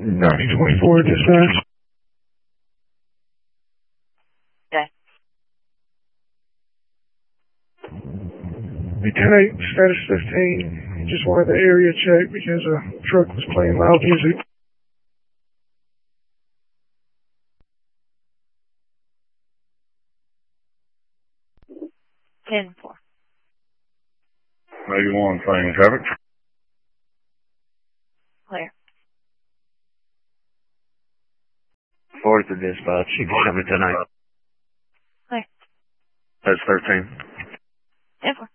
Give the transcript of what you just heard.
924 dispatch. Okay. Lieutenant, status 15. Just wanted the area check because a truck was playing loud music. Ten four. 81, finding traffic. Clear. 4th to dispatch. You can come in tonight. Clear. That's 13. 10 4.